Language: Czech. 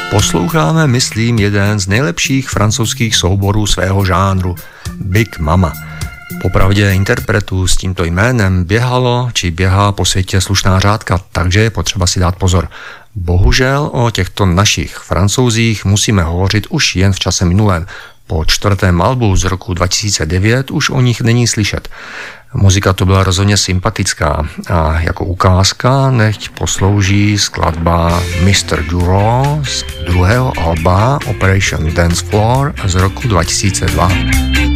Posloucháme, myslím, jeden z nejlepších francouzských souborů svého žánru, Big Mama. Popravdě interpretů s tímto jménem běhalo či běhá po světě slušná řádka, takže je potřeba si dát pozor. Bohužel o těchto našich Francouzích musíme hovořit už jen v čase minulém. Po čtvrtém albu z roku 2009 už o nich není slyšet. Muzika to byla rozhodně sympatická a jako ukázka nechť poslouží skladba Mr. Duro z druhého alba Operation Dance Floor z roku 2002.